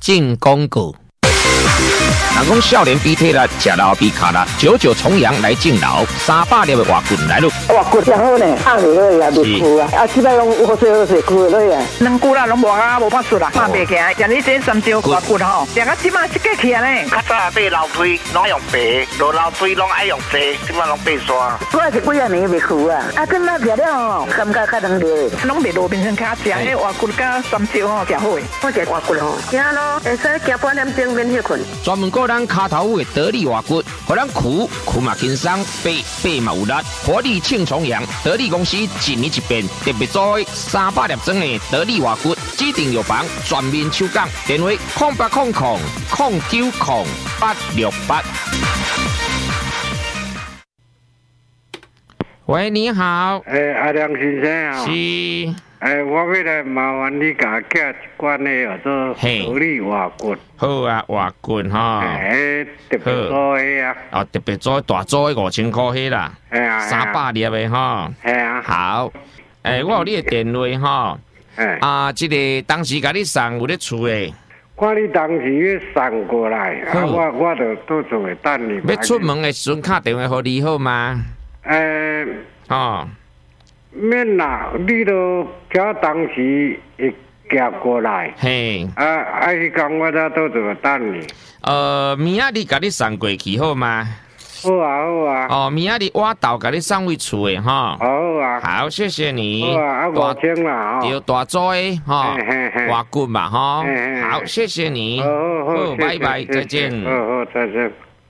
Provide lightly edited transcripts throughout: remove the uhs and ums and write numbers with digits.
进攻股。人讲少年比体力，吃老比卡啦，久久重阳来敬老，300粒的活棍来咯。 活棍真好呢，放落去也袂枯啊，啊，即摆拢好势枯落去啊。两句啦，拢无啊，无法出啦，拍袂起来。像你这三招活棍吼，食到即摆一个起来呢。 较早买楼梯拢用白，落楼梯拢爱用细，即摆拢白刷。 我是几啊年袂枯啊，啊，真那食了吼，感觉较能着。拢袂路边上卡食，迄活棍甲三招吼，食好诶。我食活棍吼，行咯，会使行半点钟免休困。 专门个咱骹头舞的得力活骨，互咱苦嘛轻松，背嘛有力，活力庆重阳。得力公司一年一变，特别做300粒装的得力活骨，指定药房全面抽奖，电话0800090868。喂，你好。 阿梁先生啊。 是。 我要来麻烦你甲寄一罐的叫做得力活骨。 好啊，活骨哈。 特别做的啊。 哦，特别做大做的5000块迄啦。300粒的哈。好。我有你的电话哈。这个当时甲你送有咧厝的。 看你当时送过来，我就到厝会等你。 要出门的时阵打电话给你好吗？ 免啦，你都叫当时会寄过来。 嘿。 迄天我才到厝会等你。 明仔日甲你送过去好吗？ 好啊。 明仔日我到甲你送回厝的哈。 好啊。 好，谢谢你。 好啊，5000啦。 对，大做的哈，活骨嘛哈。好，谢谢你。好，拜拜，再见。 好，再见。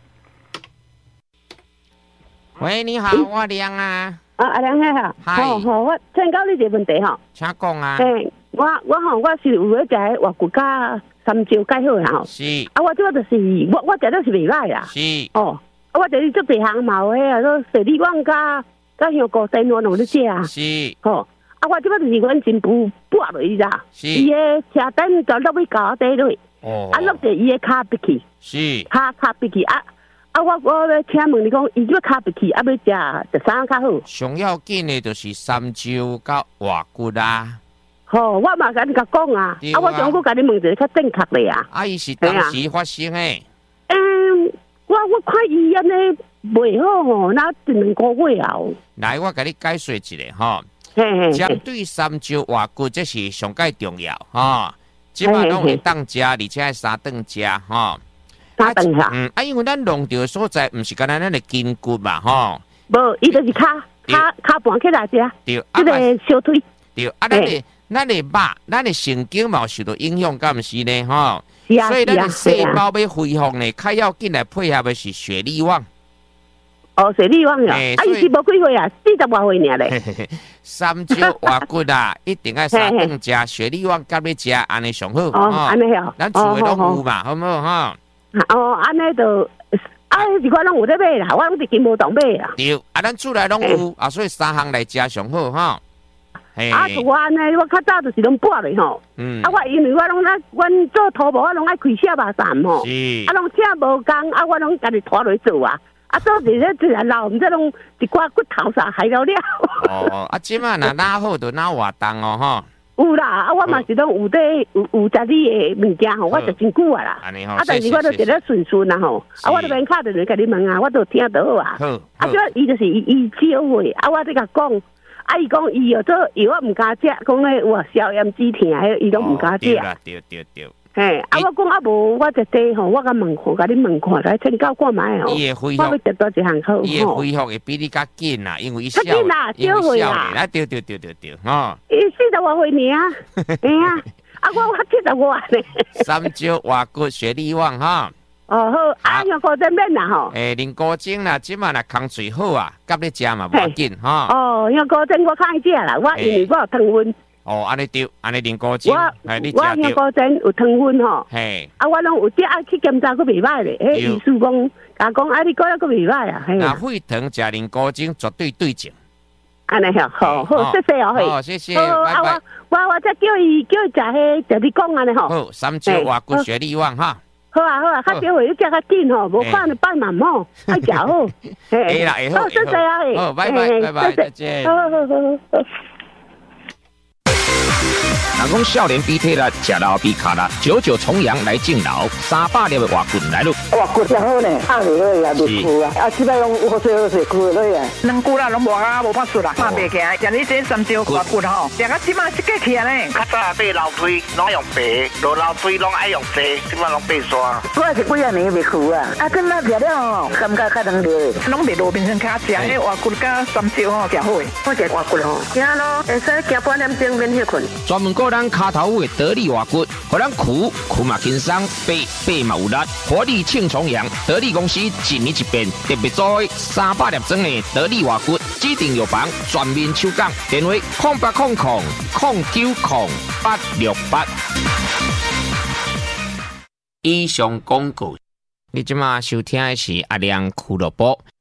喂，你好，我梁啊。 阿梁好。好，我请教你一个问题吼。 请讲啊。 我是有咧食活骨甲三招介好啦吼。 是。 我即个就是我食了是袂歹啦。 是。 我就是做地行嘛，迄啊，说雪里网甲香菇生我拢咧食啊。 是。 我即个就是阮真补落去啦。 是。 伊个车灯就落去脚底落去。落着伊个骹鼻去。 是。 骹鼻去我要请问你讲，伊要骹鼻去，要食啥较好？ 上要紧的就是三招甲活骨啦。 我嘛甲你讲啊，我想佮你问一个较正确的啊。 伊是当时发生的。 我看伊安尼袂好吼，那一2个月后。 来，我甲你解说一下吼。针对三招活骨，这是上介重要吼。即摆拢会当食，而且3顿食吼。 3顿下。 因为咱弄着所在，毋是干咱的筋骨嘛吼。 无，伊就是骹盘起来食。 对。 即个小腿。 对。咱的肉，咱的神经嘛受到影响，敢毋是呢吼？所以咱的细胞要恢复呢，较要紧来配合的是血力旺。 血力旺呀！伊是无几岁啊，40多岁尔咧。 三招活骨啊，一定要3顿食，血力旺甲你食，安尼上好。 安尼哦。 咱厝诶拢有嘛，好唔好哈？ 安尼就是我拢有咧买啦，我拢是金无动买啦。 对，咱厝内拢有，所以3项来食上好哈。 我安尼，我较早就是拢搬咧吼。我因为我拢阮做土木，我拢爱开小巴站吼。 是。 拢请无工，我拢家己拖落去做啊。做伫咧自然老，毋知拢一寡骨头啥害了了。 即摆若哪好就哪活动吼。 有啦，我嘛是拢有食你的物件吼，我食真久啊啦。但是我都一直顺啊吼，我都免敲电话甲你问啊，我都听到啊。即摆伊就是伊少岁，我在甲讲，伊讲伊有做药，我毋敢食，讲咧有消炎止疼，伊拢毋敢食。 对。 我讲无，我一地吼，我甲问看，甲你问看，来请教看卖吼。 伊会恢复， 我要食多一项好。 伊会恢复会比你较紧啦，因为伊少岁啦。 对，吼。 伊40多岁尔，我70多呢。 三招活骨血力旺哈。 好，香菇针免啦吼。 啉菇精啦，即摆若空嘴好啊，甲你食嘛无要紧哈。 香菇针我较爱食啦，我因为我有糖分。 安尼对，安尼啉菇精，你食我香菇针有糖分吼。我拢有去检查，佫袂歹咧。医师讲你过了佫袂歹啊。 那血糖食啉菇精绝对对症。 安尼好，谢谢哦。 谢谢，拜拜。 我再叫伊食迄，就你讲安尼吼。 好，三招活骨血力旺哈。 好啊，较少会食较紧吼，无看你拜慢吼，爱食好。 会啦，好， 谢谢啊， 好，拜拜，再见。 好。 人人讲少年比体力，吃老比卡力，久久重阳来敬老，300粒的活棍来咯。 活棍真好呢，压落去也袂枯啊，啊，即摆拢好水枯落去啊。 两句啦，拢无啊，无法度啦，拍袂起来。像你这三招活棍吼，食到即摆一个起来呢。 较早爬楼梯拢用爬，落楼梯拢爱用坐，即摆拢爬山。 我是几啊年袂枯啊，啊，跟那食了吼，感觉较能流。 拢袂路边上卡食，迄活棍甲三招吼，食好诶。 我食活棍吼，行咯，会使行半点钟免歇困。 专门顾咱骹头的得力活骨，互咱躯嘛轻松，背嘛有力，活力庆重阳。得力公司一年一变，特别做300粒装的得力活骨，指定药房全面抽奖，电话0800090868。以上广告，你即马收听的是阿亮俱乐部。